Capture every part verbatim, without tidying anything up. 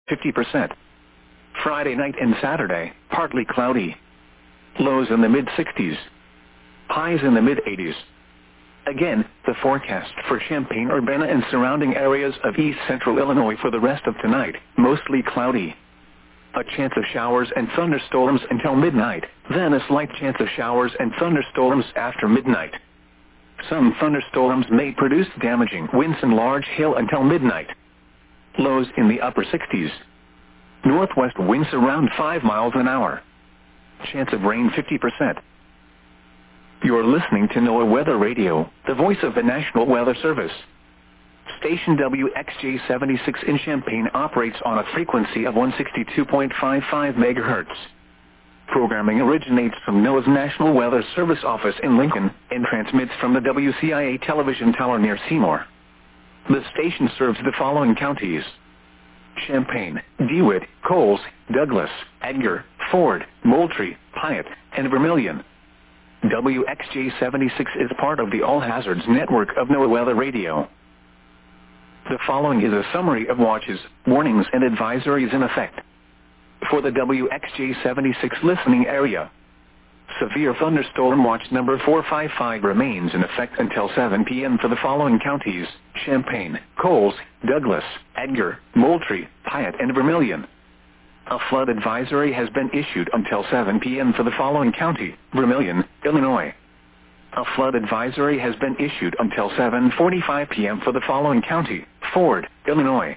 fifty percent. Friday night and Saturday, partly cloudy. Lows in the mid sixties. Highs in the mid eighties. Again, the forecast for Champaign-Urbana and surrounding areas of east central Illinois for the rest of tonight, mostly cloudy. A chance of showers and thunderstorms until midnight, then a slight chance of showers and thunderstorms after midnight. Some thunderstorms may produce damaging winds and large hail until midnight. Lows in the upper sixties. Northwest winds around five miles an hour. Chance of rain fifty percent. You're listening to NOAA Weather Radio, the voice of the National Weather Service. Station W X J seventy-six in Champaign operates on a frequency of one sixty-two point five five megahertz. Programming originates from NOAA's National Weather Service office in Lincoln and transmits from the W C I A television tower near Seymour. The station serves the following counties: Champaign, DeWitt, Coles, Douglas, Edgar, Ford, Moultrie, Piatt, and Vermilion. W X J seventy-six is part of the All Hazards network of NOAA Weather Radio. The following is a summary of watches, warnings, and advisories in effect for the W X J seventy-six listening area. Severe thunderstorm watch number four five five remains in effect until seven p m for the following counties: Champaign, Coles, Douglas, Edgar, Moultrie, Piatt, and Vermilion. A flood advisory has been issued until seven p m for the following county: Vermilion, Illinois. A flood advisory has been issued until seven forty-five p m for the following county: Ford, Illinois.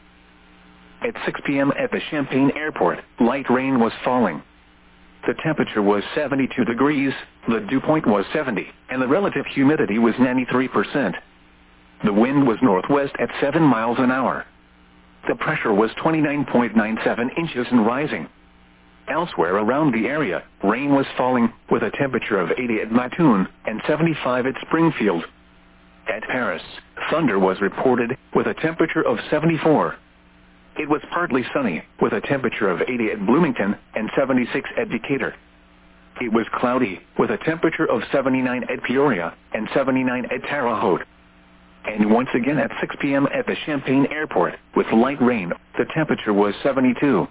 At six p m at the Champaign Airport, light rain was falling. The temperature was seventy-two degrees, the dew point was seventy, and the relative humidity was ninety-three percent. The wind was northwest at seven miles an hour. The pressure was twenty-nine point nine seven inches and rising. Elsewhere around the area, rain was falling, with a temperature of eighty at Mattoon and seventy-five at Springfield. At Paris, thunder was reported, with a temperature of seventy-four. It was partly sunny, with a temperature of eighty at Bloomington and seventy-six at Decatur. It was cloudy, with a temperature of seventy-nine at Peoria and seventy-nine at Terre Haute. And once again at six p m at the Champaign Airport, with light rain, the temperature was seventy-two.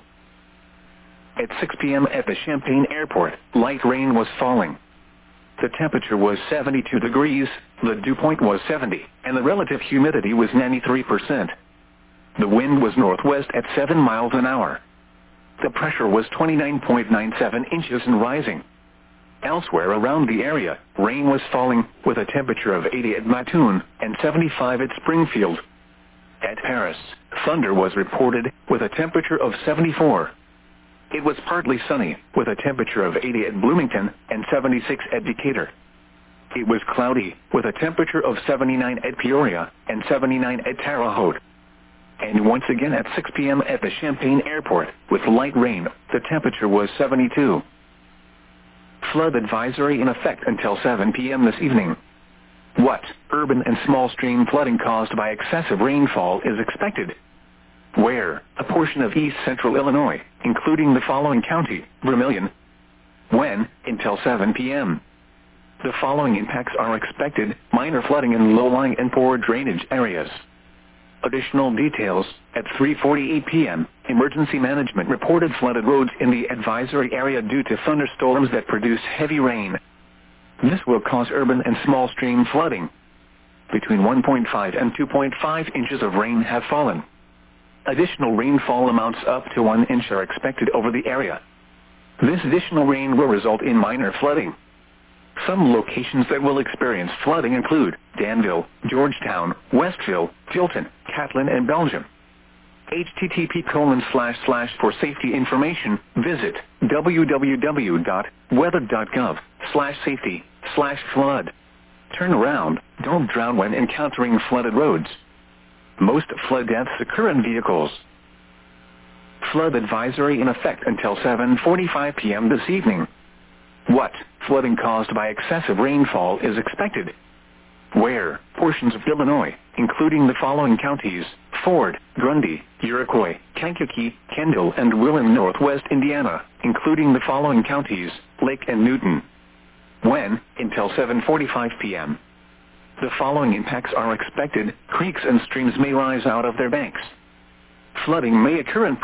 At six p m at the Champaign Airport, light rain was falling. The temperature was seventy-two degrees, the dew point was seventy, and the relative humidity was ninety-three percent. The wind was northwest at seven miles an hour. The pressure was twenty-nine point nine seven inches and rising. Elsewhere around the area, rain was falling, with a temperature of eighty at Mattoon and seventy-five at Springfield. At Paris, thunder was reported, with a temperature of seventy-four. It was partly sunny, with a temperature of eighty at Bloomington and seventy-six at Decatur. It was cloudy, with a temperature of seventy-nine at Peoria and seventy-nine at Terre Haute. And once again at six p m at the Champaign Airport, with light rain, the temperature was seventy-two. Flood advisory in effect until seven p m this evening. What urban and small stream flooding caused by excessive rainfall is expected? Where? A portion of east central Illinois, including the following county: Vermilion. When? Until seven p m The following impacts are expected: minor flooding in low-lying and poor drainage areas. Additional details: at three forty-eight p m, emergency management reported flooded roads in the advisory area due to thunderstorms that produced heavy rain. This will cause urban and small stream flooding. Between one point five and two point five inches of rain have fallen. Additional rainfall amounts up to one inch are expected over the area. This additional rain will result in minor flooding. Some locations that will experience flooding include Danville, Georgetown, Westville, Tilton, Catlin, and Belgium. H T T P colon slash slash for safety information, visit w w w dot weather dot gov slash safety slash flood. Turn around, don't drown when encountering flooded roads. Most flood deaths occur in vehicles. Flood advisory in effect until seven forty-five p m this evening. What flooding caused by excessive rainfall is expected? Where? Portions of Illinois, including the following counties: Ford, Grundy, Iroquois, Kankakee, Kendall, and Willen, northwest Indiana, including the following counties: Lake and Newton. When? Until seven forty-five p m The following impacts are expected: creeks and streams may rise out of their banks. Flooding may occur in